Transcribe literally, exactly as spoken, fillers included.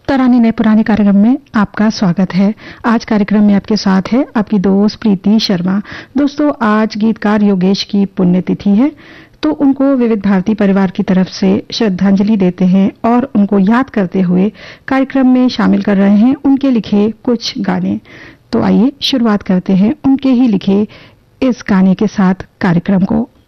तरानी नए पुराने कार्यक्रम में आपका स्वागत है। आज कार्यक्रम में आपके साथ है आपकी दोस्त प्रीति शर्मा। दोस्तों, आज गीतकार योगेश की पुण्यतिथि है, तो उनको विविध भारती परिवार की तरफ से श्रद्धांजलि देते हैं और उनको याद करते हुए कार्यक्रम में शामिल कर रहे हैं उनके लिखे कुछ गाने। तो आइए शुरुआत करते हैं उनके ही लिखे इस गाने के साथ कार्यक्रम को।